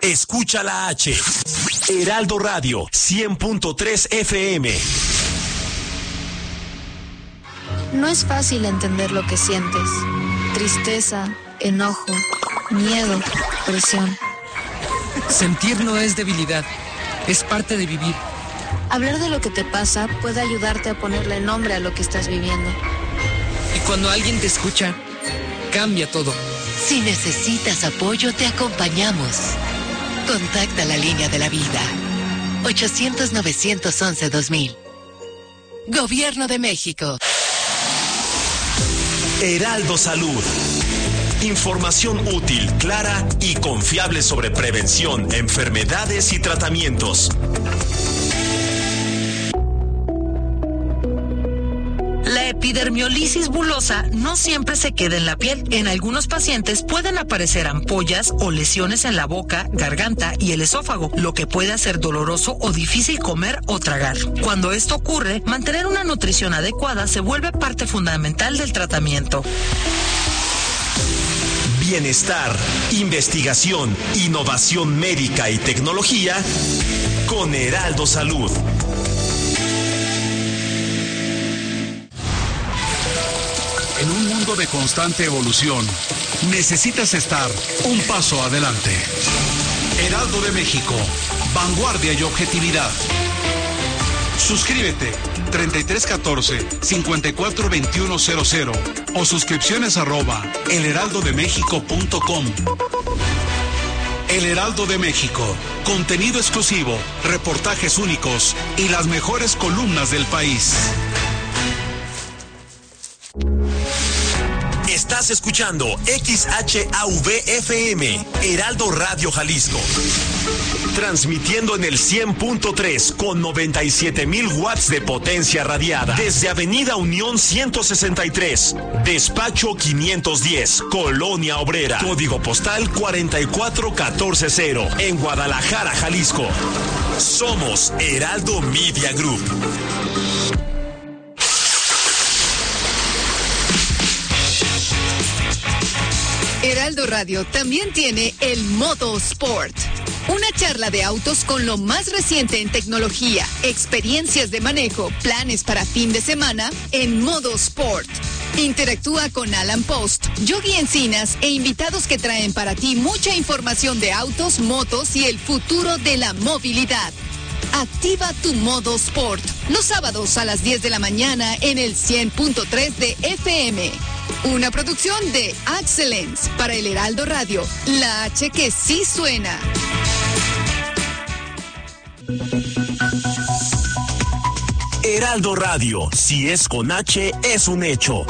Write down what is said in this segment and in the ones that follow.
escucha la H. Heraldo Radio, 100.3 FM. No es fácil entender lo que sientes. Tristeza, enojo, miedo, presión. Sentir no es debilidad, es parte de vivir. Hablar de lo que te pasa puede ayudarte a ponerle nombre a lo que estás viviendo. Y cuando alguien te escucha, cambia todo. Si necesitas apoyo, te acompañamos. Contacta la línea de la vida. 800-911-2000. Gobierno de México. Heraldo Salud. Información útil, clara y confiable sobre prevención, enfermedades y tratamientos. La epidermiolisis bulosa no siempre se queda en la piel. En algunos pacientes pueden aparecer ampollas o lesiones en la boca, garganta y el esófago, lo que puede hacer doloroso o difícil comer o tragar. Cuando esto ocurre, mantener una nutrición adecuada se vuelve parte fundamental del tratamiento. Bienestar, investigación, innovación médica y tecnología con Heraldo Salud. En un mundo de constante evolución, necesitas estar un paso adelante. Heraldo de México, vanguardia y objetividad. Suscríbete 3314-542100 o suscripciones @elheraldodemexico.com. El Heraldo de México, contenido exclusivo, reportajes únicos y las mejores columnas del país. Estás escuchando XHAV-FM, Heraldo Radio Jalisco. Transmitiendo en el 100.3 con 97,000 watts de potencia radiada. Desde Avenida Unión 163, Despacho 510, Colonia Obrera. Código postal 44140, en Guadalajara, Jalisco. Somos Heraldo Media Group. Heraldo Radio también tiene el Modo Sport. Una charla de autos con lo más reciente en tecnología, experiencias de manejo, planes para fin de semana en Modo Sport. Interactúa con Alan Post, Yogi Encinas e invitados que traen para ti mucha información de autos, motos y el futuro de la movilidad. Activa tu Modo Sport los sábados a las 10 de la mañana en el 100.3 de FM. Una producción de Excellence para el Heraldo Radio, la H que sí suena. Heraldo Radio, si es con H, es un hecho.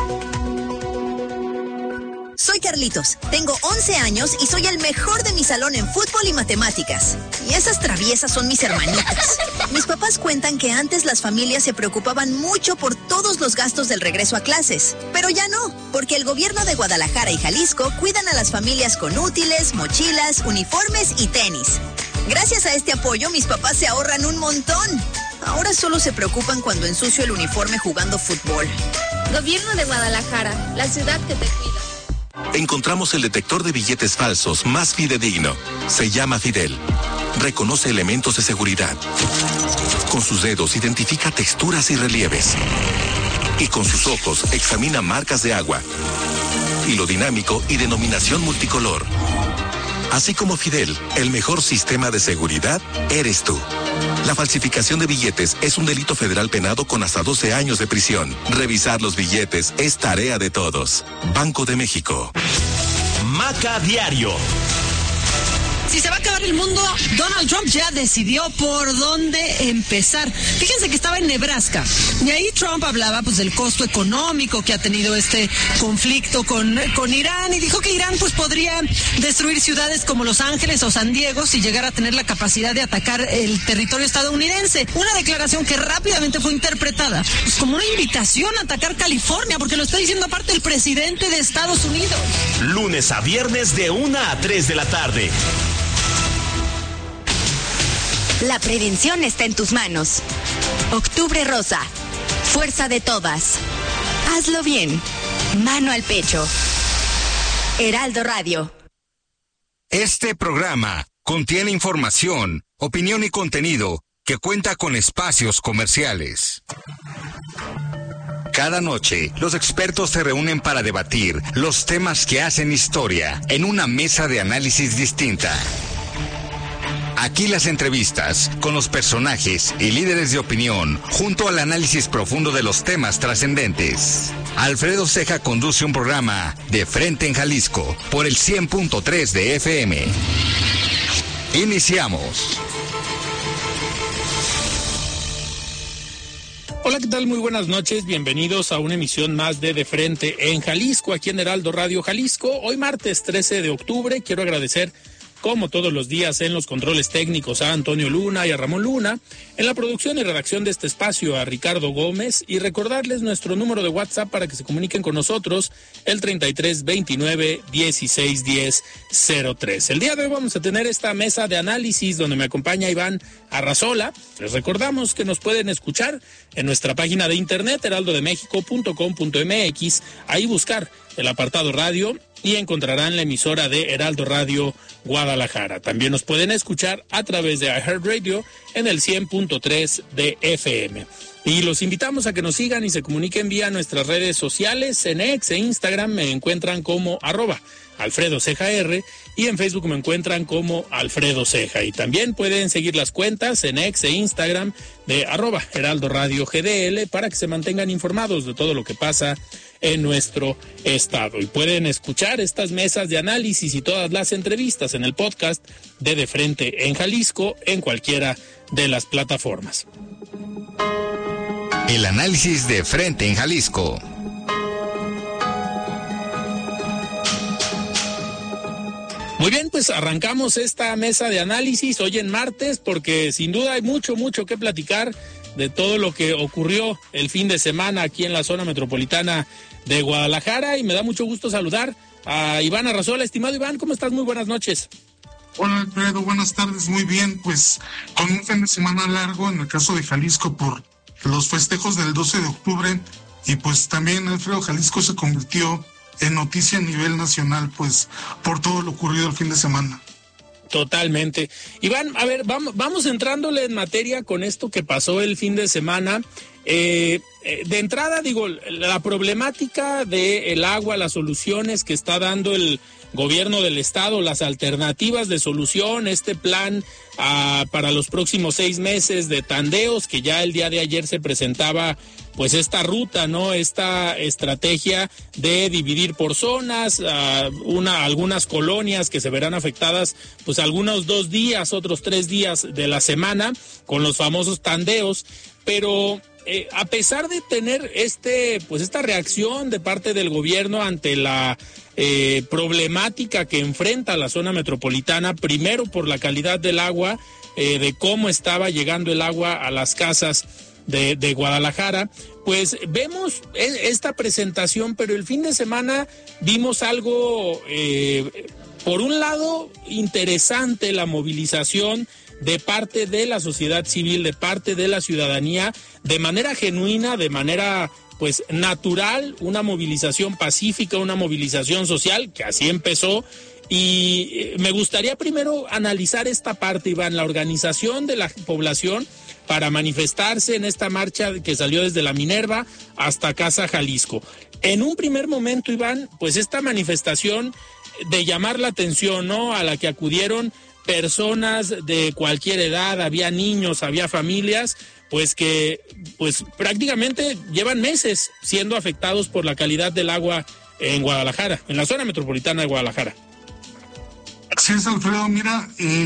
Soy Carlitos, tengo 11 años y soy el mejor de mi salón en fútbol y matemáticas. Y esas traviesas son mis hermanitas. Mis papás cuentan que antes las familias se preocupaban mucho por todos los gastos del regreso a clases. Pero ya no, porque el gobierno de Guadalajara y Jalisco cuidan a las familias con útiles, mochilas, uniformes y tenis. Gracias a este apoyo, mis papás se ahorran un montón. Ahora solo se preocupan cuando ensucio el uniforme jugando fútbol. Gobierno de Guadalajara, la ciudad que te cuida. Encontramos el detector de billetes falsos más fidedigno. Se llama Fidel. Reconoce elementos de seguridad. Con sus dedos identifica texturas y relieves. Y con sus ojos examina marcas de agua, hilo dinámico y denominación multicolor. Así como Fidel, el mejor sistema de seguridad eres tú. La falsificación de billetes es un delito federal penado con hasta 12 años de prisión. Revisar los billetes es tarea de todos. Banco de México. Maca Diario. Si se va a acabar el mundo, Donald Trump ya decidió por dónde empezar. Fíjense que estaba en Nebraska y ahí Trump hablaba pues del costo económico que ha tenido este conflicto con Irán y dijo que Irán pues podría destruir ciudades como Los Ángeles o San Diego si llegara a tener la capacidad de atacar el territorio estadounidense. Una declaración que rápidamente fue interpretada pues como una invitación a atacar California, porque lo está diciendo aparte el presidente de Estados Unidos. Lunes a viernes de 1 a 3 de la tarde. La prevención está en tus manos. Octubre Rosa. Fuerza de todas. Hazlo bien. Mano al pecho. Heraldo Radio. Este programa Contiene información, opinión y contenido que cuenta con espacios comerciales. Cada noche, los expertos se reúnen para debatir los temas que hacen historia en una mesa de análisis distinta. Aquí las entrevistas con los personajes y líderes de opinión, junto al análisis profundo de los temas trascendentes. Alfredo Ceja conduce un programa De Frente en Jalisco por el 100.3 de FM. Iniciamos. Hola, ¿qué tal? Muy buenas noches. Bienvenidos a una emisión más de Frente en Jalisco, aquí en Heraldo Radio Jalisco. Hoy martes 13 de octubre. Quiero agradecer, como todos los días, en los controles técnicos a Antonio Luna y a Ramón Luna, en la producción y redacción de este espacio a Ricardo Gómez, y recordarles nuestro número de WhatsApp para que se comuniquen con nosotros, el 3329-1610-03. El día de hoy vamos a tener esta mesa de análisis donde me acompaña Iván Arrazola. Les recordamos que nos pueden escuchar en nuestra página de internet, heraldodemexico.com.mx, ahí buscar el apartado radio y encontrarán la emisora de Heraldo Radio Guadalajara. También nos pueden escuchar a través de iHeartRadio en el 100.3 de FM. Y los invitamos a que nos sigan y se comuniquen vía nuestras redes sociales. En X e Instagram me encuentran como @AlfredoCejaR y en Facebook me encuentran como Alfredo Ceja. Y también pueden seguir las cuentas en X e Instagram de @Heraldo Radio GDL para que se mantengan informados de todo lo que pasa en nuestro estado. Y pueden escuchar estas mesas de análisis y todas las entrevistas en el podcast de Frente en Jalisco en cualquiera de las plataformas. El análisis de Frente en Jalisco. Muy bien, pues arrancamos esta mesa de análisis hoy en martes, porque sin duda hay mucho que platicar de todo lo que ocurrió el fin de semana aquí en la zona metropolitana de Guadalajara, y me da mucho gusto saludar a Iván Arrazola. Estimado Iván, ¿cómo estás? Muy buenas noches. Hola, Alfredo, buenas tardes. Muy bien, pues con un fin de semana largo en el caso de Jalisco por los festejos del 12 de octubre, y pues también, Alfredo, Jalisco se convirtió en noticia a nivel nacional, pues por todo lo ocurrido el fin de semana. Totalmente. Iván, a ver, vamos entrándole en materia con esto que pasó el fin de semana. De entrada, digo, la problemática del agua, las soluciones que está dando el gobierno del estado, las alternativas de solución, este plan para los próximos 6 meses de tandeos, que ya el día de ayer se presentaba pues esta ruta, ¿no? Esta estrategia de dividir por zonas, algunas colonias que se verán afectadas pues algunos 2 días, otros 3 días de la semana con los famosos tandeos, pero a pesar de tener esta reacción de parte del gobierno ante la problemática que enfrenta la zona metropolitana, primero por la calidad del agua, de cómo estaba llegando el agua a las casas de Guadalajara, pues vemos esta presentación, pero el fin de semana vimos algo, por un lado, interesante, la movilización de parte de la sociedad civil, de parte de la ciudadanía, de manera genuina, de manera pues natural, una movilización pacífica, una movilización social, que así empezó. Y me gustaría primero analizar esta parte, Iván, la organización de la población para manifestarse en esta marcha que salió desde la Minerva hasta Casa Jalisco. En un primer momento, Iván, pues esta manifestación de llamar la atención, ¿no?, a la que acudieron personas de cualquier edad, había niños, había familias, pues que pues prácticamente llevan meses siendo afectados por la calidad del agua en Guadalajara, en la zona metropolitana de Guadalajara. Así es, Alfredo. Mira,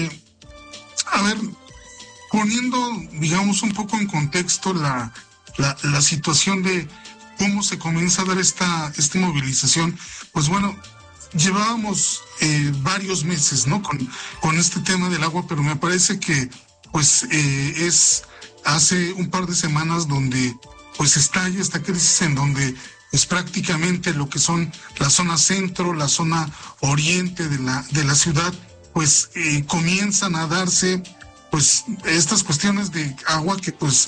a ver, poniendo, digamos, un poco en contexto la situación de cómo se comienza a dar esta movilización, pues bueno, llevábamos varios meses, ¿no?, con este tema del agua, pero me parece que pues es hace un par de semanas donde pues estalla esta crisis, en donde es prácticamente lo que son la zona centro, la zona oriente de la ciudad, pues comienzan a darse pues estas cuestiones de agua que pues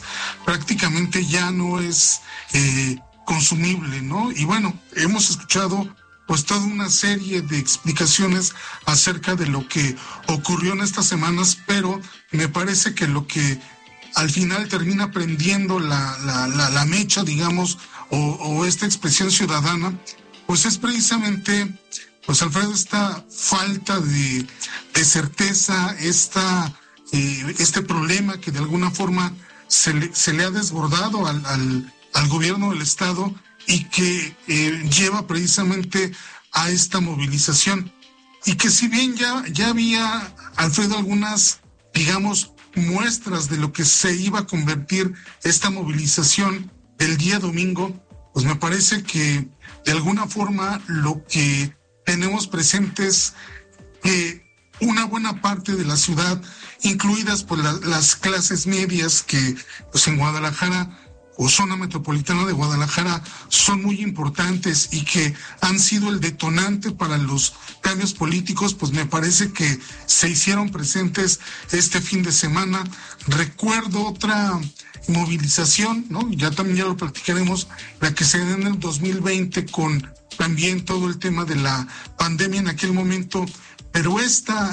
prácticamente ya no es consumible, ¿no? Y bueno, hemos escuchado pues toda una serie de explicaciones acerca de lo que ocurrió en estas semanas, pero me parece que lo que al final termina prendiendo la mecha, digamos, o esta expresión ciudadana, pues es precisamente, pues Alfredo, esta falta de certeza, este problema que de alguna forma se le ha desbordado al gobierno del Estado y que lleva precisamente a esta movilización. Y que si bien ya había, Alfredo, algunas, digamos, muestras de lo que se iba a convertir esta movilización el día domingo, pues me parece que de alguna forma lo que tenemos presentes que una buena parte de la ciudad, incluidas pues las clases medias que pues en Guadalajara o zona metropolitana de Guadalajara son muy importantes y que han sido el detonante para los cambios políticos, pues me parece que se hicieron presentes este fin de semana. Recuerdo otra movilización, ¿no? Ya lo platicaremos, la que se dio en el 2020 con también todo el tema de la pandemia en aquel momento, pero esta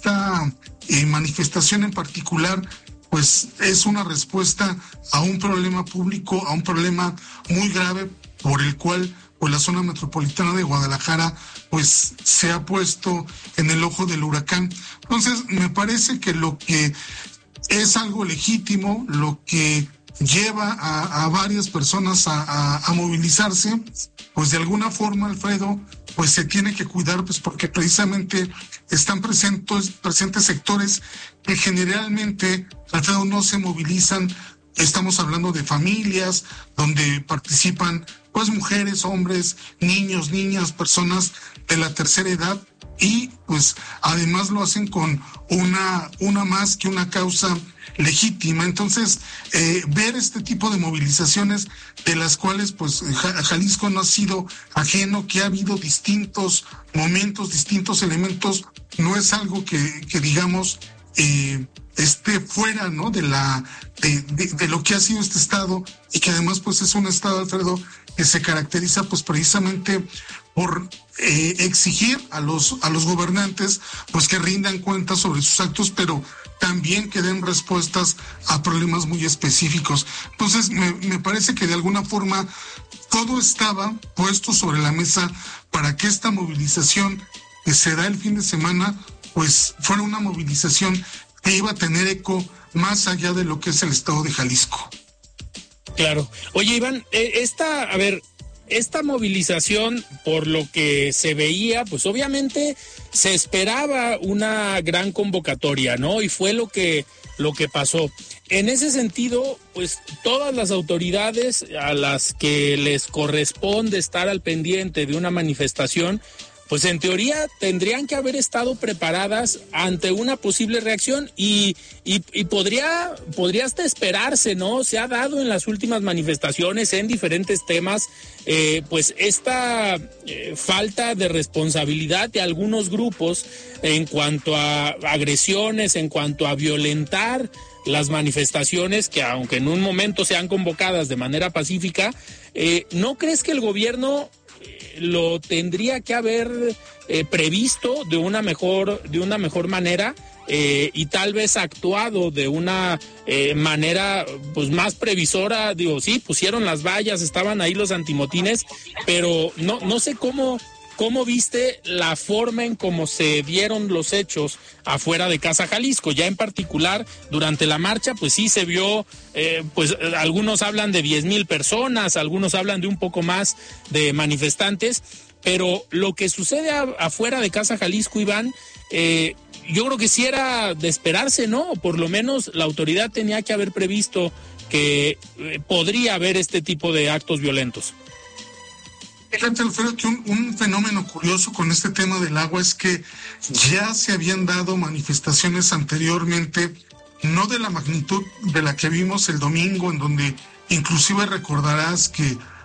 manifestación en particular pues es una respuesta a un problema público, a un problema muy grave por el cual pues la zona metropolitana de Guadalajara pues se ha puesto en el ojo del huracán. Entonces me parece que lo que es algo legítimo, lo que lleva a varias personas a movilizarse, pues de alguna forma, Alfredo, pues se tiene que cuidar, pues porque precisamente están presentes sectores que generalmente, Alfredo, no se movilizan. Estamos hablando de familias donde participan pues mujeres, hombres, niños, niñas, personas de la tercera edad, y pues además lo hacen con una más que una causa legítima. Entonces, ver este tipo de movilizaciones de las cuales pues Jalisco no ha sido ajeno, que ha habido distintos momentos, distintos elementos, no es algo que digamos esté fuera, ¿no?, de lo que ha sido este estado, y que además pues es un estado, Alfredo, que se caracteriza pues precisamente por exigir a los gobernantes pues que rindan cuentas sobre sus actos, pero también que den respuestas a problemas muy específicos. Entonces me parece que de alguna forma todo estaba puesto sobre la mesa para que esta movilización que se da el fin de semana pues fuera una movilización que iba a tener eco más allá de lo que es el estado de Jalisco. Claro. Oye, Iván, esta movilización, por lo que se veía, pues obviamente se esperaba una gran convocatoria, ¿no? Y fue lo que pasó. En ese sentido, pues todas las autoridades a las que les corresponde estar al pendiente de una manifestación, pues en teoría tendrían que haber estado preparadas ante una posible reacción y podría hasta esperarse, ¿no? Se ha dado en las últimas manifestaciones en diferentes temas, pues esta falta de responsabilidad de algunos grupos en cuanto a agresiones, en cuanto a violentar las manifestaciones, que aunque en un momento sean convocadas de manera pacífica, ¿no crees que el gobierno lo tendría que haber previsto de una mejor manera y tal vez actuado de una manera pues más previsora? Digo, sí, pusieron las vallas, estaban ahí los antimotines, pero no sé cómo viste la forma en cómo se dieron los hechos afuera de Casa Jalisco. Ya en particular, durante la marcha, pues sí se vio, pues algunos hablan de 10,000 personas, algunos hablan de un poco más de manifestantes, pero lo que sucede afuera de Casa Jalisco, Iván, yo creo que sí era de esperarse, ¿no? Por lo menos la autoridad tenía que haber previsto que podría haber este tipo de actos violentos. Fíjate, Alfredo, que un fenómeno curioso con este tema del agua es que ya se habían dado manifestaciones anteriormente, no de la magnitud de la que vimos el domingo, en donde inclusive recordarás que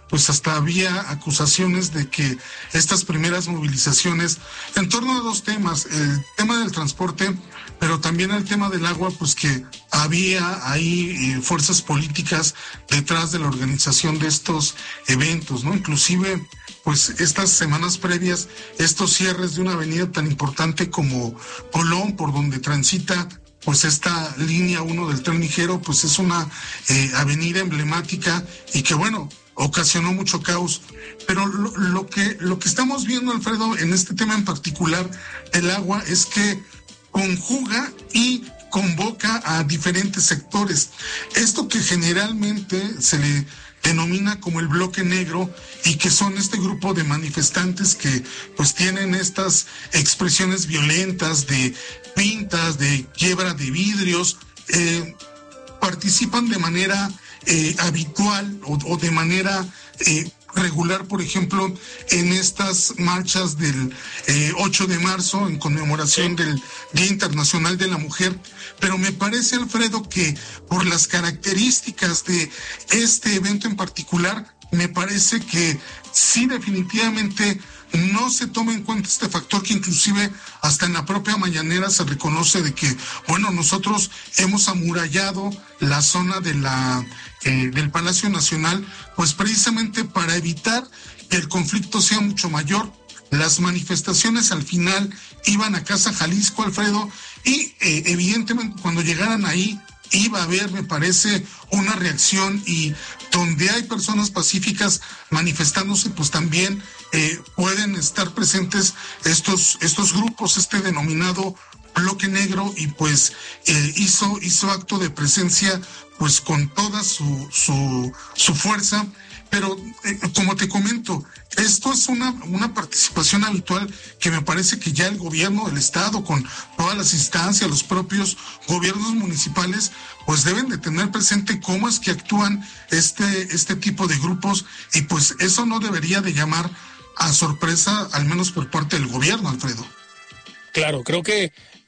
pues hasta había acusaciones de que estas primeras movilizaciones en torno a dos temas, el tema del transporte, pero también el tema del agua, pues que había ahí fuerzas políticas detrás de la organización de estos eventos, ¿no? Inclusive, pues estas semanas previas, estos cierres de una avenida tan importante como Colón, por donde transita pues esta línea 1 del tren ligero, pues es una avenida emblemática y que bueno, ocasionó mucho caos. Pero lo que estamos viendo, Alfredo, en este tema en particular, el agua, es que conjuga y convoca a diferentes sectores. Esto que generalmente se le denomina como el bloque negro y que son este grupo de manifestantes que pues tienen estas expresiones violentas de pintas, de quiebra de vidrios, participan de manera habitual o de manera regular, por ejemplo, en estas marchas del 8 de marzo en conmemoración del Día Internacional de la Mujer. Pero me parece, Alfredo, que por las características de este evento en particular, me parece que sí, definitivamente no se toma en cuenta este factor que inclusive hasta en la propia mañanera se reconoce de que, bueno, nosotros hemos amurallado la zona de del Palacio Nacional, pues precisamente para evitar que el conflicto sea mucho mayor. Las manifestaciones al final iban a Casa Jalisco, Alfredo, y evidentemente cuando llegaran ahí iba a haber, me parece, una reacción, y donde hay personas pacíficas manifestándose, pues también pueden estar presentes estos grupos, este denominado bloque negro, y pues hizo acto de presencia pues con toda su fuerza. Pero como te comento, esto es una participación habitual que me parece que ya el gobierno del estado, con todas las instancias, los propios gobiernos municipales, pues deben de tener presente cómo es que actúan este tipo de grupos, y pues eso no debería de llamar a sorpresa, al menos por parte del gobierno, Alfredo. Claro, creo que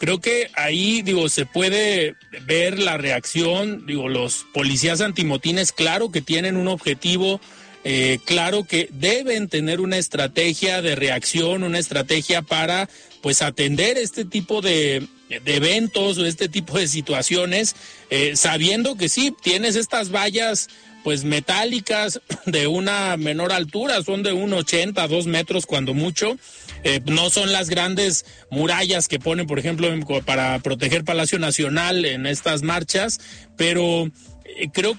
ahí, se puede ver la reacción, los policías antimotines, claro que tienen un objetivo, claro que deben tener una estrategia de reacción, una estrategia para, pues, atender este tipo de eventos o este tipo de situaciones, sabiendo que sí, tienes estas vallas, pues, metálicas de una menor altura, son de 1.80, 2 metros cuando mucho. No son las grandes murallas que ponen, por ejemplo, para proteger Palacio Nacional en estas marchas, pero yo creo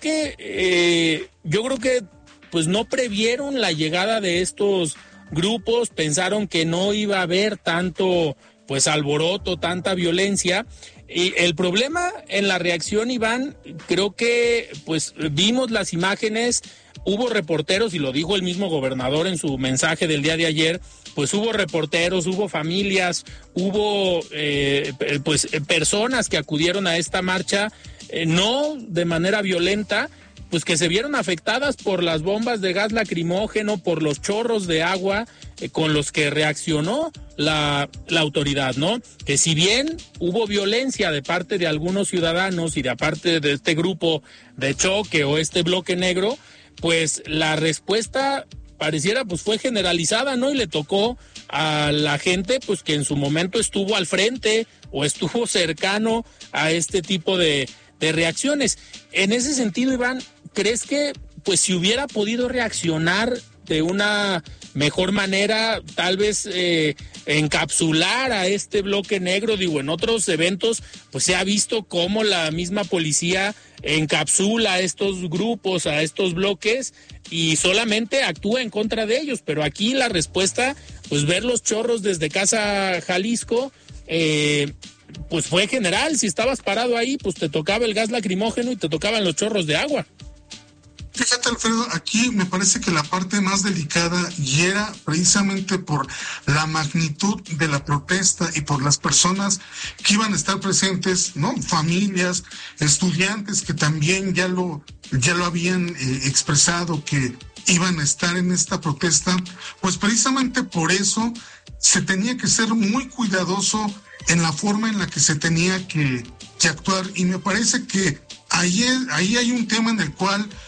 que pues no previeron la llegada de estos grupos, pensaron que no iba a haber tanto pues alboroto, tanta violencia. Y el problema en la reacción, Iván, creo que pues vimos las imágenes, hubo reporteros, y lo dijo el mismo gobernador en su mensaje del día de ayer, pues hubo reporteros, hubo familias, hubo personas que acudieron a esta marcha, no de manera violenta, pues que se vieron afectadas por las bombas de gas lacrimógeno, por los chorros de agua con los que reaccionó la autoridad, ¿no? Que si bien hubo violencia de parte de algunos ciudadanos y de parte de este grupo de choque o este bloque negro, pues la respuesta pareciera pues fue generalizada, ¿no? Y le tocó a la gente pues que en su momento estuvo al frente o estuvo cercano a este tipo de reacciones. En ese sentido, Iván, ¿crees que pues si hubiera podido reaccionar de una mejor manera, tal vez encapsular a este bloque negro? En otros eventos pues se ha visto cómo la misma policía encapsula a estos grupos, a estos bloques, y solamente actúa en contra de ellos, pero aquí la respuesta, pues ver los chorros desde Casa Jalisco, pues fue general. Si estabas parado ahí, pues te tocaba el gas lacrimógeno y te tocaban los chorros de agua. Fíjate, Alfredo, aquí me parece que la parte más delicada, y era precisamente por la magnitud de la protesta y por las personas que iban a estar presentes, ¿no? Familias, estudiantes que también ya lo habían expresado que iban a estar en esta protesta, pues precisamente por eso se tenía que ser muy cuidadoso en la forma en la que se tenía que actuar, y me parece que ahí hay un tema en el cual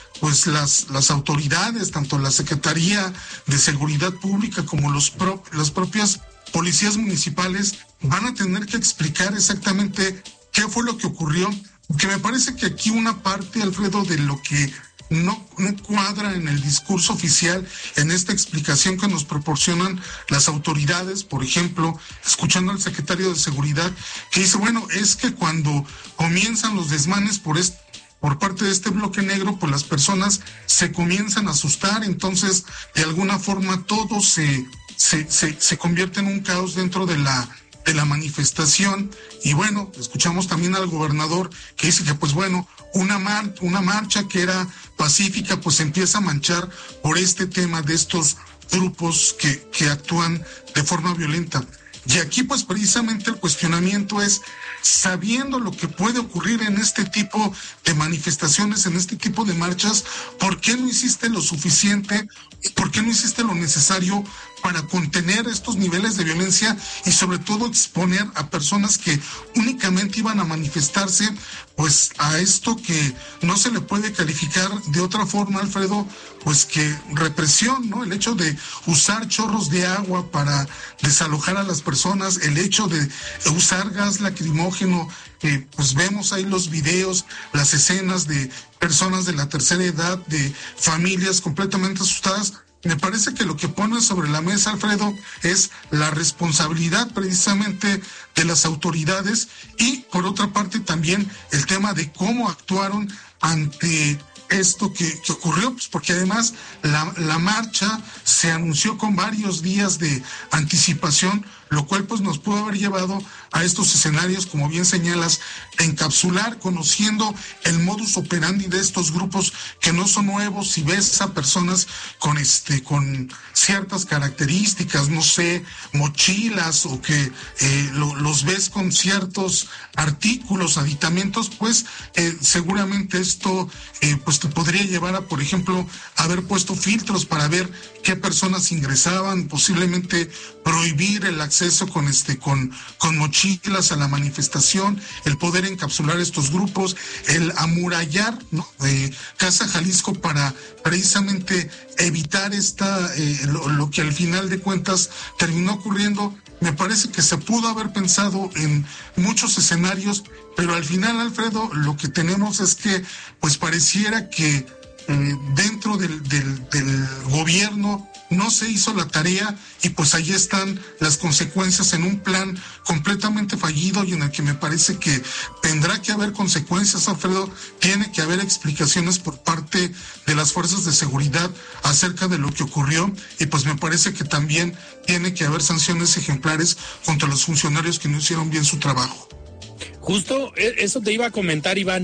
pues las autoridades, tanto la Secretaría de Seguridad Pública como las propias policías municipales van a tener que explicar exactamente qué fue lo que ocurrió, que me parece que aquí una parte, Alfredo, de lo que no cuadra en el discurso oficial, en esta explicación que nos proporcionan las autoridades, por ejemplo, escuchando al secretario de Seguridad, que dice, bueno, es que cuando comienzan los desmanes por parte de este bloque negro, pues las personas se comienzan a asustar, entonces de alguna forma todo se convierte en un caos dentro de la manifestación. Y bueno, escuchamos también al gobernador que dice que pues bueno, una marcha que era pacífica pues empieza a manchar por este tema de estos grupos que actúan de forma violenta. Y aquí pues precisamente el cuestionamiento es, sabiendo lo que puede ocurrir en este tipo de manifestaciones, en este tipo de marchas, ¿por qué no hiciste lo suficiente? ¿Por qué no hiciste lo necesario para contener estos niveles de violencia y sobre todo exponer a personas que únicamente iban a manifestarse pues a esto que no se le puede calificar de otra forma, Alfredo, pues que represión, ¿no? El hecho de usar chorros de agua para desalojar a las personas, el hecho de usar gas lacrimógeno, pues vemos ahí los videos, las escenas de personas de la tercera edad, de familias completamente asustadas. Me parece que lo que pone sobre la mesa, Alfredo, es la responsabilidad precisamente de las autoridades y, por otra parte, también el tema de cómo actuaron ante esto que ocurrió, pues porque además la marcha se anunció con varios días de anticipación, lo cual pues nos pudo haber llevado a estos escenarios, como bien señalas, encapsular, conociendo el modus operandi de estos grupos que no son nuevos. Si ves a personas con ciertas características, no sé, mochilas, o que los ves con ciertos artículos, aditamentos, pues seguramente esto pues te podría llevar a, por ejemplo, haber puesto filtros para ver qué personas ingresaban, posiblemente prohibir el acceso con mochilas a la manifestación, el poder encapsular estos grupos, el amurallar, ¿no?, Casa Jalisco para precisamente evitar lo que al final de cuentas terminó ocurriendo. Me parece que se pudo haber pensado en muchos escenarios, pero al final, Alfredo, lo que tenemos es que pues pareciera que dentro del gobierno no se hizo la tarea y pues ahí están las consecuencias en un plan completamente fallido y en el que me parece que tendrá que haber consecuencias, Alfredo. Tiene que haber explicaciones por parte de las fuerzas de seguridad acerca de lo que ocurrió y pues me parece que también tiene que haber sanciones ejemplares contra los funcionarios que no hicieron bien su trabajo. Justo eso te iba a comentar, Iván.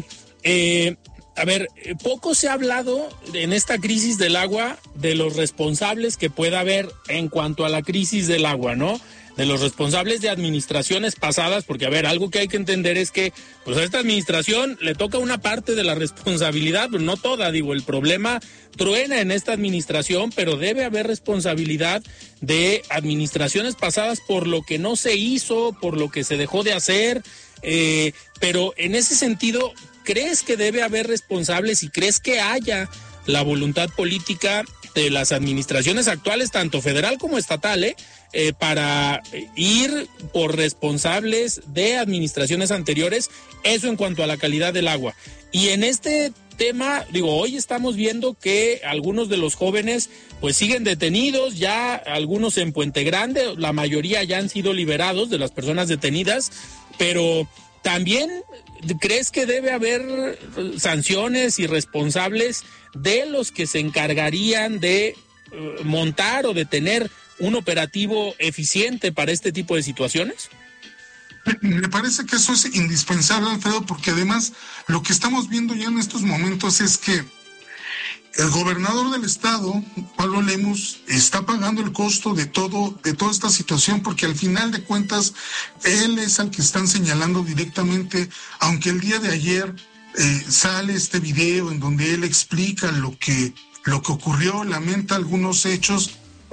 A ver, poco se ha hablado en esta crisis del agua de los responsables que pueda haber en cuanto a la crisis del agua, ¿no? De los responsables de administraciones pasadas, porque a ver, algo que hay que entender es que pues a esta administración le toca una parte de la responsabilidad, pero no toda, digo, el problema truena en esta administración, pero debe haber responsabilidad de administraciones pasadas por lo que no se hizo, por lo que se dejó de hacer, pero en ese sentido, ¿crees que debe haber responsables y crees que haya la voluntad política de las administraciones actuales, tanto federal como estatal, para ir por responsables de administraciones anteriores? Eso en cuanto a la calidad del agua. Y en este tema, digo, hoy estamos viendo que algunos de los jóvenes pues siguen detenidos, ya algunos en Puente Grande, la mayoría ya han sido liberados de las personas detenidas, pero también ¿crees que debe haber sanciones y responsables de los que se encargarían de montar o de tener un operativo eficiente para este tipo de situaciones? Me parece que eso es indispensable, Alfredo, porque además lo que estamos viendo ya en estos momentos es que el gobernador del estado, Pablo Lemus, está pagando el costo de toda esta situación, porque al final de cuentas él es al que están señalando directamente, aunque el día de ayer sale este video en donde él explica lo que ocurrió, lamenta algunos hechos.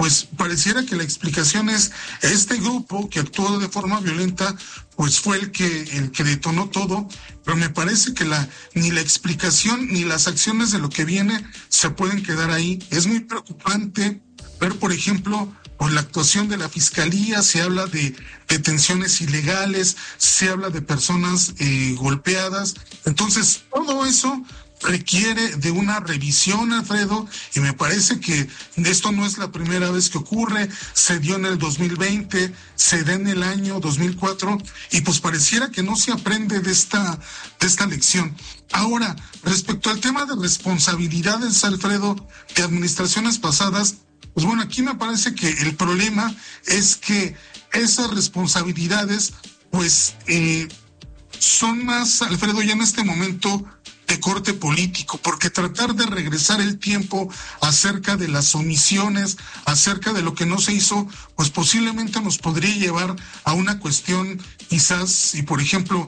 pues pareciera que la explicación es este grupo que actuó de forma violenta, pues fue el que detonó todo, pero me parece que ni la explicación ni las acciones de lo que viene se pueden quedar ahí. Es muy preocupante ver, por ejemplo, por la actuación de la Fiscalía, se habla de detenciones ilegales, se habla de personas golpeadas. Entonces, todo eso requiere de una revisión, Alfredo, y me parece que esto no es la primera vez que ocurre. Se dio en el 2020, se da en el año 2004, y pues pareciera que no se aprende de esta lección. Ahora, respecto al tema de responsabilidades, Alfredo, de administraciones pasadas, pues bueno, aquí me parece que el problema es que esas responsabilidades, pues, son más, Alfredo, ya en este momento de corte político, porque tratar de regresar el tiempo acerca de las omisiones, acerca de lo que no se hizo, pues posiblemente nos podría llevar a una cuestión, quizás, si por ejemplo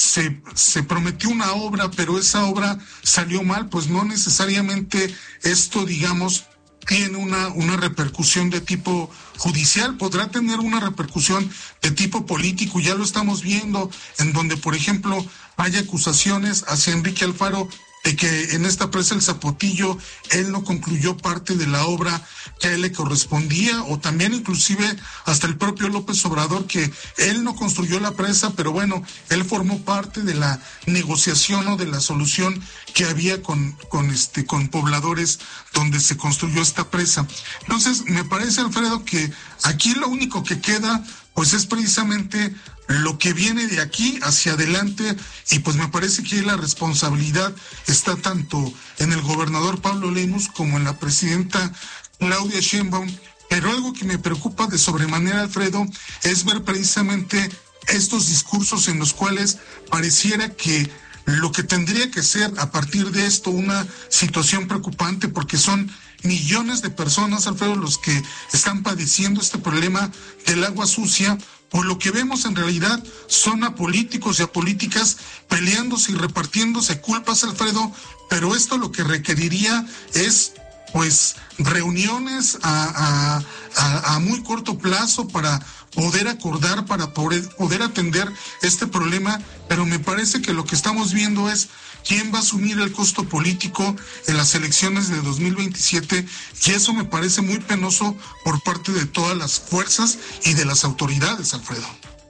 se prometió una obra, pero esa obra salió mal, pues no necesariamente esto, digamos, tiene una repercusión de tipo judicial, podrá tener una repercusión de tipo político. Ya lo estamos viendo, en donde, por ejemplo, hay acusaciones hacia Enrique Alfaro de que en esta presa El Zapotillo él no concluyó parte de la obra que a él le correspondía, o también inclusive hasta el propio López Obrador, que él no construyó la presa, pero bueno, él formó parte de la negociación o de la solución que había con pobladores donde se construyó esta presa. Entonces, me parece, Alfredo, que aquí lo único que queda pues es precisamente lo que viene de aquí hacia adelante, y pues me parece que la responsabilidad está tanto en el gobernador Pablo Lemus como en la presidenta Claudia Sheinbaum. Pero algo que me preocupa de sobremanera, Alfredo, es ver precisamente estos discursos en los cuales pareciera que lo que tendría que ser a partir de esto una situación preocupante, porque son millones de personas, Alfredo, los que están padeciendo este problema del agua sucia. Por lo que vemos, en realidad son a políticos y a políticas peleándose y repartiéndose culpas, Alfredo, pero esto lo que requeriría es pues reuniones a muy corto plazo para poder acordar, para poder atender este problema. Pero me parece que lo que estamos viendo es quién va a asumir el costo político en las elecciones de 2027, y eso me parece muy penoso por parte de todas las fuerzas y de las autoridades, Alfredo.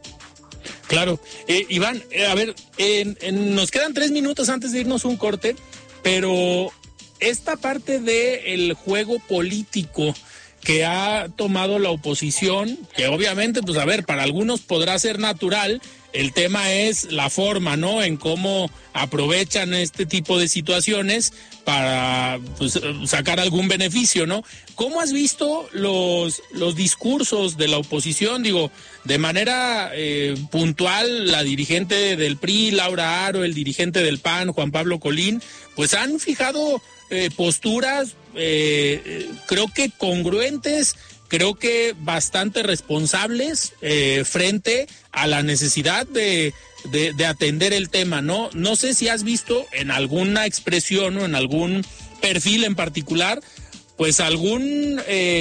Claro. Iván, a ver, nos quedan 3 minutos antes de irnos un corte, pero esta parte del juego político que ha tomado la oposición, que obviamente, pues a ver, para algunos podrá ser natural, el tema es la forma, ¿no? En cómo aprovechan este tipo de situaciones para pues, sacar algún beneficio, ¿no? ¿Cómo has visto los discursos de la oposición? Digo, de manera puntual, la dirigente del PRI, Laura Aro, el dirigente del PAN, Juan Pablo Colín, pues han fijado posturas, creo que congruentes, creo que bastante responsables frente a la necesidad de atender el tema, ¿no? No sé si has visto en alguna expresión o en algún perfil en particular, pues algún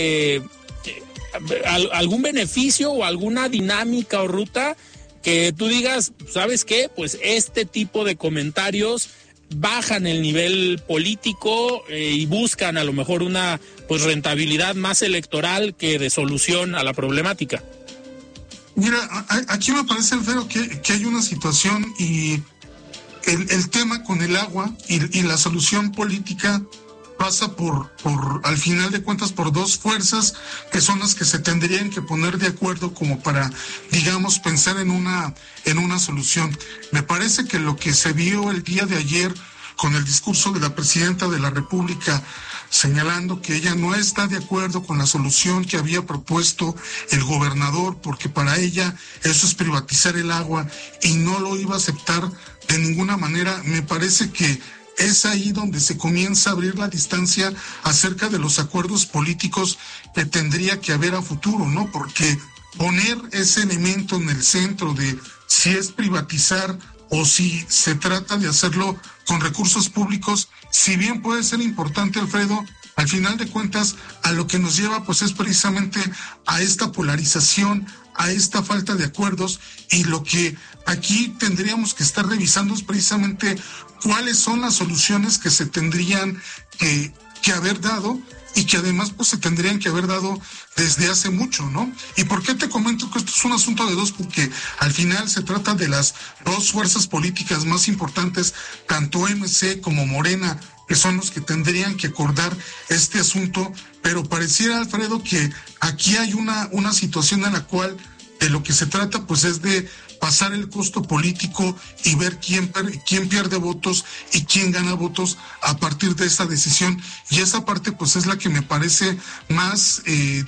beneficio o alguna dinámica o ruta que tú digas, ¿sabes qué? Pues este tipo de comentarios bajan el nivel político y buscan a lo mejor una pues rentabilidad más electoral que de solución a la problemática. Mira, aquí me parece, Alfredo, que hay una situación, y el tema con el agua y la solución política pasa por al final de cuentas por dos fuerzas que son las que se tendrían que poner de acuerdo como para, digamos, pensar en una solución. Me parece que lo que se vio el día de ayer con el discurso de la presidenta de la República señalando que ella no está de acuerdo con la solución que había propuesto el gobernador, porque para ella eso es privatizar el agua y no lo iba a aceptar de ninguna manera, me parece que es ahí donde se comienza a abrir la distancia acerca de los acuerdos políticos que tendría que haber a futuro, ¿no? Porque poner ese elemento en el centro de si es privatizar o si se trata de hacerlo con recursos públicos, si bien puede ser importante, Alfredo, al final de cuentas a lo que nos lleva pues es precisamente a esta polarización, a esta falta de acuerdos, y lo que aquí tendríamos que estar revisando es precisamente cuáles son las soluciones que se tendrían que haber dado, y que además pues se tendrían que haber dado desde hace mucho, ¿no? ¿Y por qué te comento que esto es un asunto de dos? Porque al final se trata de las dos fuerzas políticas más importantes, tanto MC como Morena, que son los que tendrían que acordar este asunto, pero pareciera, Alfredo, que aquí hay una situación en la cual de lo que se trata pues es de pasar el costo político y ver quién pierde votos y quién gana votos a partir de esta decisión, y esa parte pues es la que me parece más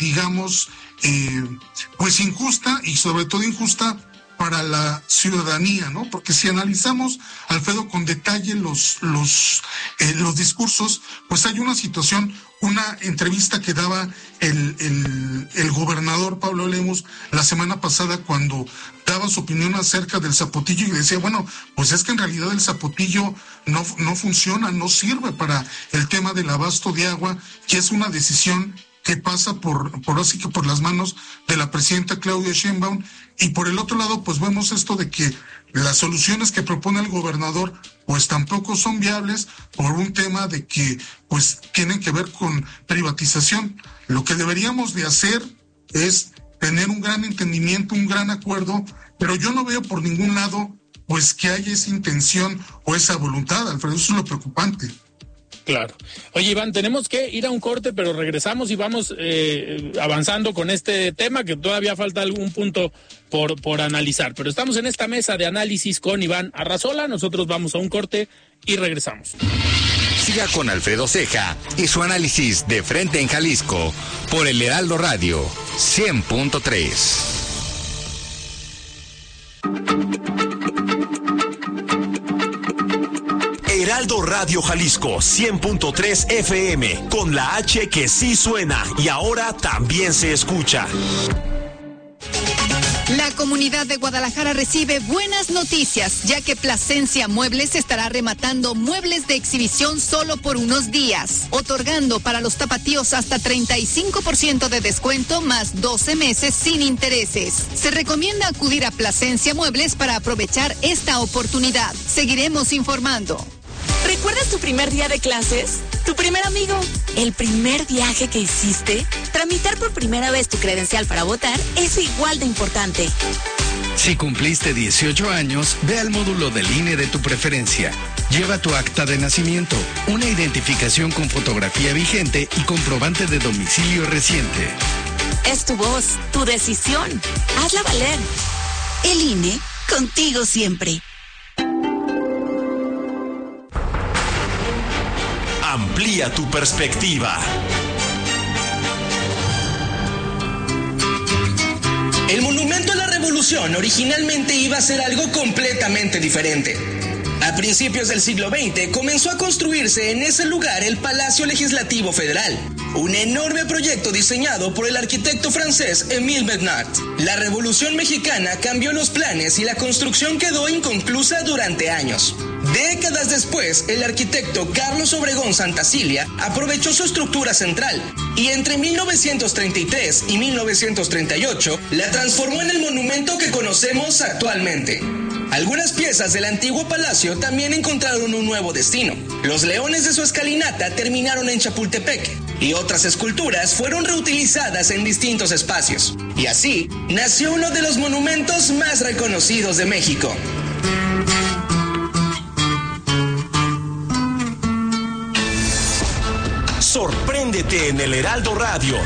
pues injusta, y sobre todo injusta para la ciudadanía, ¿no? Porque si analizamos, Alfredo, con detalle los discursos, pues hay una situación, una entrevista que daba el gobernador Pablo Lemus la semana pasada cuando daba su opinión acerca del Zapotillo, y decía, bueno, pues es que en realidad el Zapotillo no funciona, no sirve para el tema del abasto de agua, que es una decisión que pasa por las manos de la presidenta Claudia Sheinbaum. Y por el otro lado, pues vemos esto de que las soluciones que propone el gobernador pues tampoco son viables por un tema de que pues tienen que ver con privatización. Lo que deberíamos de hacer es tener un gran entendimiento, un gran acuerdo, pero yo no veo por ningún lado pues que haya esa intención o esa voluntad, Alfredo, eso es lo preocupante. Claro. Oye, Iván, tenemos que ir a un corte, pero regresamos y vamos avanzando con este tema, que todavía falta algún punto por analizar. Pero estamos en esta mesa de análisis con Iván Arrazola. Nosotros vamos a un corte y regresamos. Siga con Alfredo Ceja y su análisis de Frente en Jalisco por el Heraldo Radio 100.3. Heraldo Radio Jalisco 100.3 FM, con la H que sí suena y ahora también se escucha. La comunidad de Guadalajara recibe buenas noticias, ya que Plasencia Muebles estará rematando muebles de exhibición solo por unos días, otorgando para los tapatíos hasta 35% de descuento más 12 meses sin intereses. Se recomienda acudir a Plasencia Muebles para aprovechar esta oportunidad. Seguiremos informando. ¿Recuerdas tu primer día de clases? ¿Tu primer amigo? ¿El primer viaje que hiciste? Tramitar por primera vez tu credencial para votar es igual de importante. Si cumpliste 18 años, ve al módulo del INE de tu preferencia. Lleva tu acta de nacimiento, una identificación con fotografía vigente y comprobante de domicilio reciente. Es tu voz, tu decisión. Hazla valer. El INE, contigo siempre. Amplía tu perspectiva. El Monumento a la Revolución originalmente iba a ser algo completamente diferente. A principios del siglo XX comenzó a construirse en ese lugar el Palacio Legislativo Federal, un enorme proyecto diseñado por el arquitecto francés Émile Bernard. La Revolución Mexicana cambió los planes y la construcción quedó inconclusa durante años. Décadas después, el arquitecto Carlos Obregón Santacilia aprovechó su estructura central y entre 1933 y 1938 la transformó en el monumento que conocemos actualmente. Algunas piezas del antiguo palacio también encontraron un nuevo destino. Los leones de su escalinata terminaron en Chapultepec y otras esculturas fueron reutilizadas en distintos espacios. Y así nació uno de los monumentos más reconocidos de México. Sorpréndete en el Heraldo Radio.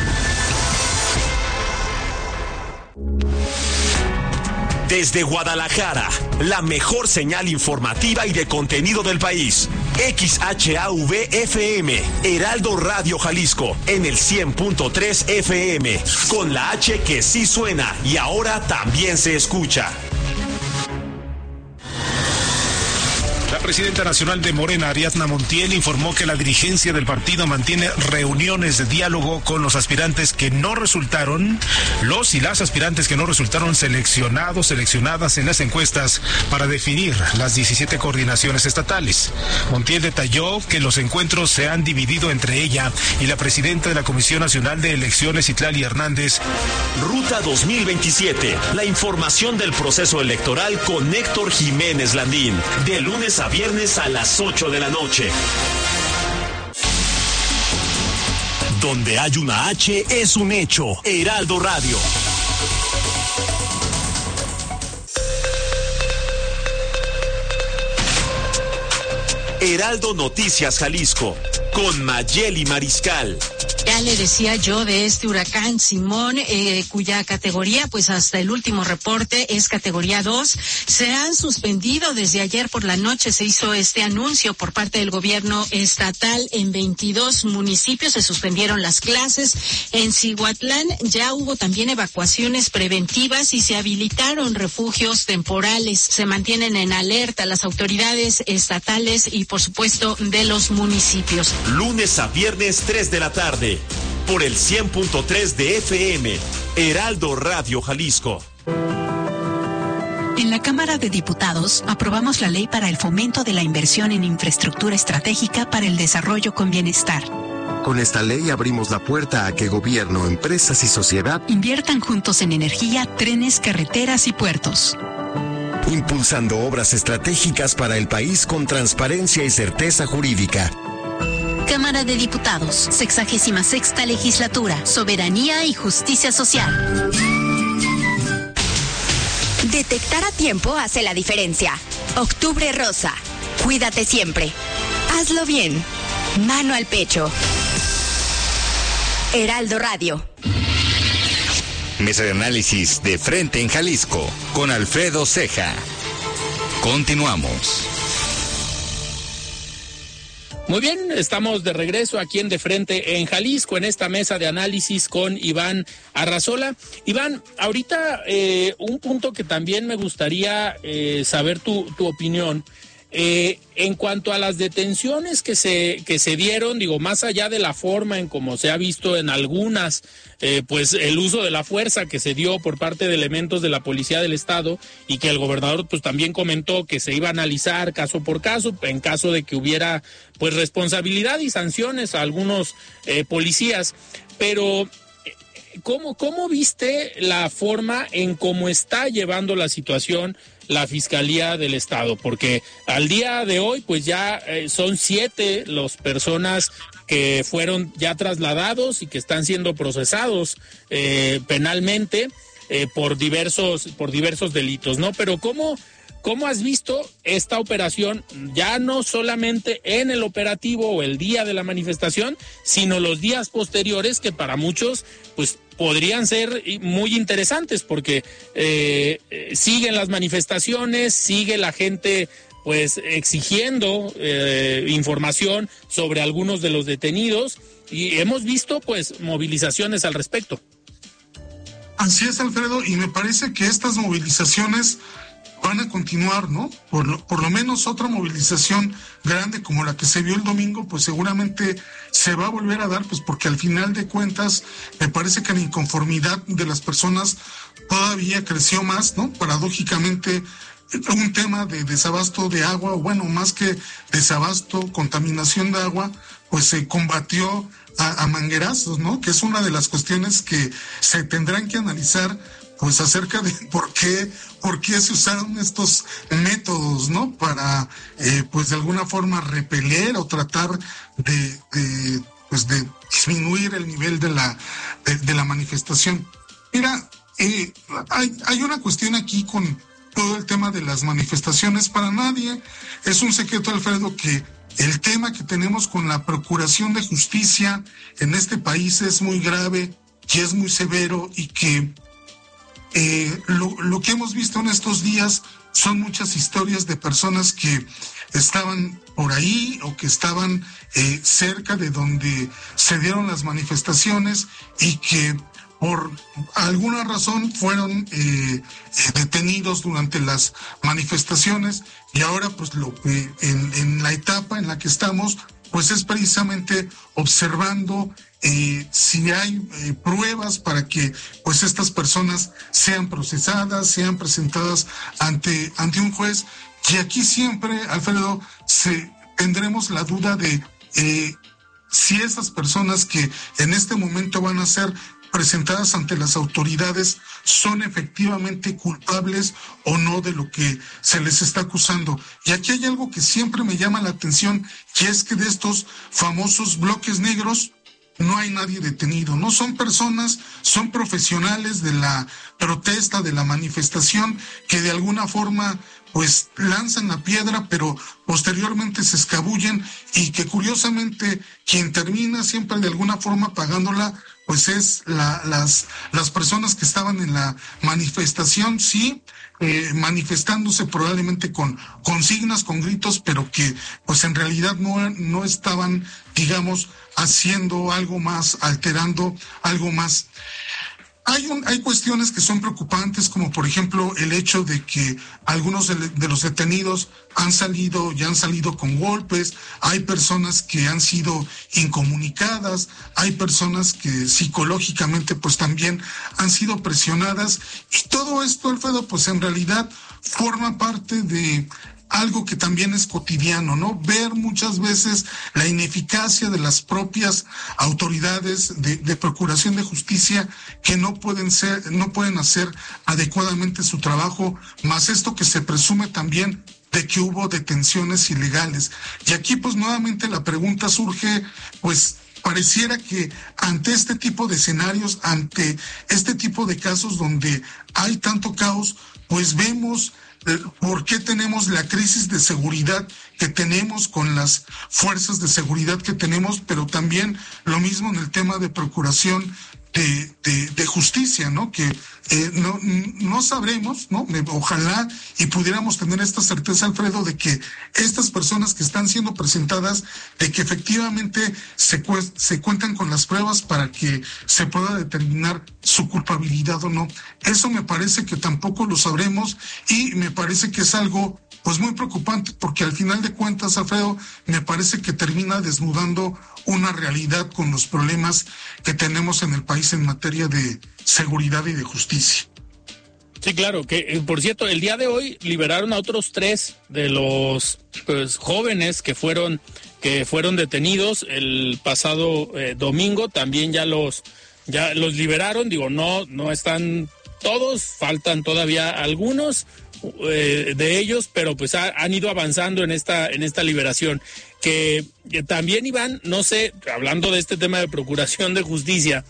Desde Guadalajara, la mejor señal informativa y de contenido del país. XHAV-FM, Heraldo Radio Jalisco, en el 100.3 FM, con la H que sí suena y ahora también se escucha. presidenta nacional de Morena, Ariadna Montiel, informó que la dirigencia del partido mantiene reuniones de diálogo con los aspirantes que no resultaron, los y las aspirantes que no resultaron seleccionadas en las encuestas para definir las 17 coordinaciones estatales. Montiel detalló que los encuentros se han dividido entre ella y la presidenta de la Comisión Nacional de Elecciones, Itlali Hernández. Ruta 2027, la información del proceso electoral con Héctor Jiménez Landín, de lunes a viernes a las 8 de la noche. Donde hay una H es un hecho. Heraldo Radio. Heraldo Noticias Jalisco, con Mayeli Mariscal. Ya le decía yo de este huracán Simón, cuya categoría, pues hasta el último reporte es categoría 2. Se han suspendido desde ayer por la noche, se hizo este anuncio por parte del gobierno estatal en 22 municipios, se suspendieron las clases. En Cihuatlán ya hubo también evacuaciones preventivas y se habilitaron refugios temporales. Se mantienen en alerta las autoridades estatales y, por supuesto, de los municipios. Lunes a viernes, 3 de la tarde. Por el 100.3 de FM, Heraldo Radio Jalisco. En la Cámara de Diputados aprobamos la ley para el fomento de la inversión en infraestructura estratégica para el desarrollo con bienestar. Con esta ley abrimos la puerta a que gobierno, empresas y sociedad inviertan juntos en energía, trenes, carreteras y puertos. Impulsando obras estratégicas para el país con transparencia y certeza jurídica. Cámara de Diputados, 66ª Legislatura, Soberanía y Justicia Social. Detectar a tiempo hace la diferencia. Octubre Rosa. Cuídate siempre. Hazlo bien. Mano al pecho. Heraldo Radio. Mesa de análisis de Frente en Jalisco, con Alfredo Ceja. Continuamos. Muy bien, estamos de regreso aquí en De Frente en Jalisco, en esta mesa de análisis con Iván Arrazola. Iván, ahorita un punto que también me gustaría saber tu opinión. En cuanto a las detenciones que se dieron, digo, más allá de la forma en cómo se ha visto en algunas, pues el uso de la fuerza que se dio por parte de elementos de la Policía del Estado, y que el gobernador pues también comentó que se iba a analizar caso por caso, en caso de que hubiera pues responsabilidad y sanciones a algunos policías. Pero ¿cómo viste la forma en cómo está llevando la situación la Fiscalía del Estado? Porque al día de hoy pues ya son 7 las personas que fueron ya trasladados y que están siendo procesados penalmente por diversos delitos, ¿no? Pero ¿cómo has visto esta operación, ya no solamente en el operativo o el día de la manifestación, sino los días posteriores, que para muchos pues podrían ser muy interesantes, porque siguen las manifestaciones, sigue la gente pues exigiendo información sobre algunos de los detenidos, y hemos visto pues movilizaciones al respecto? Así es, Alfredo, y me parece que estas movilizaciones van a continuar, ¿no? Por lo menos otra movilización grande como la que se vio el domingo, pues seguramente se va a volver a dar, pues porque al final de cuentas me parece que la inconformidad de las personas todavía creció más, ¿no? Paradójicamente, un tema de desabasto de agua, o bueno, más que desabasto, contaminación de agua, pues se combatió a manguerazos, ¿no? Que es una de las cuestiones que se tendrán que analizar, pues acerca de por qué se usaron estos métodos, ¿no? Para, pues de alguna forma repeler o tratar de disminuir el nivel de la manifestación. Mira, hay una cuestión aquí con todo el tema de las manifestaciones. Para nadie es un secreto, Alfredo, que el tema que tenemos con la procuración de justicia en este país es muy grave y es muy severo, y que lo que hemos visto en estos días son muchas historias de personas que estaban por ahí o que estaban cerca de donde se dieron las manifestaciones, y que por alguna razón fueron detenidos durante las manifestaciones, y ahora pues lo que en la etapa en la que estamos pues es precisamente observando si hay pruebas para que pues estas personas sean procesadas, sean presentadas ante un juez. Y aquí siempre, Alfredo, tendremos la duda de si esas personas que en este momento van a ser presentadas ante las autoridades son efectivamente culpables o no de lo que se les está acusando. Y aquí hay algo que siempre me llama la atención, y es que de estos famosos bloques negros no hay nadie detenido, no son personas, son profesionales de la protesta, de la manifestación, que de alguna forma pues lanzan la piedra, pero posteriormente se escabullen, y que curiosamente quien termina siempre de alguna forma pagándola pues es las personas que estaban en la manifestación, sí, manifestándose probablemente con consignas, con gritos, pero que pues en realidad no estaban, digamos, haciendo algo más, alterando algo más. Hay cuestiones que son preocupantes, como por ejemplo el hecho de que algunos de los detenidos han salido con golpes, hay personas que han sido incomunicadas, hay personas que psicológicamente pues también han sido presionadas, y todo esto, Alfredo, pues en realidad forma parte de algo que también es cotidiano, ¿no? Ver muchas veces la ineficacia de las propias autoridades de procuración de justicia, que no pueden hacer adecuadamente su trabajo, más esto que se presume también de que hubo detenciones ilegales. Y aquí pues nuevamente la pregunta surge, pues pareciera que ante este tipo de escenarios, ante este tipo de casos donde hay tanto caos, pues vemos por qué tenemos la crisis de seguridad que tenemos con las fuerzas de seguridad que tenemos, pero también lo mismo en el tema de procuración de justicia, ¿no? Que no sabremos, ¿no? Ojalá y pudiéramos tener esta certeza, Alfredo, de que estas personas que están siendo presentadas, de que efectivamente se cuentan con las pruebas para que se pueda determinar su culpabilidad o no. Eso me parece que tampoco lo sabremos, y me parece que es algo pues muy preocupante, porque al final de cuentas, Alfredo, me parece que termina desnudando una realidad con los problemas que tenemos en el país en materia de seguridad y de justicia. Sí, claro, que por cierto, el día de hoy liberaron a otros 3 de los jóvenes que fueron detenidos el pasado domingo. También ya los liberaron. Digo, no están todos, faltan todavía algunos de ellos, pero pues han ido avanzando en esta liberación. Que también, Iván, no sé, hablando de este tema de procuración de justicia,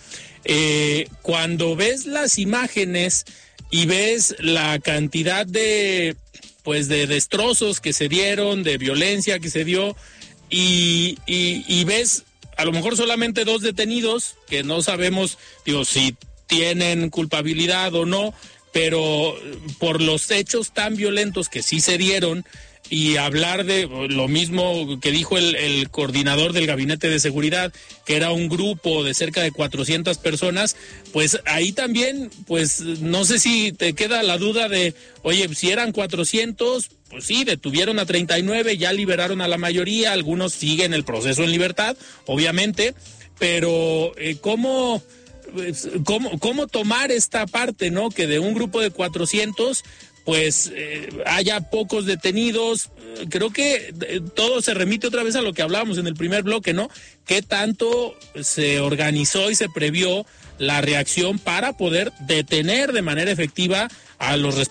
cuando ves las imágenes y ves la cantidad de destrozos que se dieron, de violencia que se dio, y ves a lo mejor solamente 2 detenidos, que no sabemos, si tienen culpabilidad o no, pero por los hechos tan violentos que sí se dieron, y hablar de lo mismo que dijo el coordinador del Gabinete de Seguridad, que era un grupo de cerca de 400 personas, pues ahí también, pues no sé si te queda la duda de, oye, si eran 400, pues sí, detuvieron a 39, ya liberaron a la mayoría, algunos siguen el proceso en libertad, obviamente, pero ¿cómo tomar esta parte, ¿no? Que de un grupo de 400... pues haya pocos detenidos. Creo que todo se remite otra vez a lo que hablábamos en el primer bloque, ¿no? ¿Qué tanto se organizó y se previó la reacción para poder detener de manera efectiva a los responsables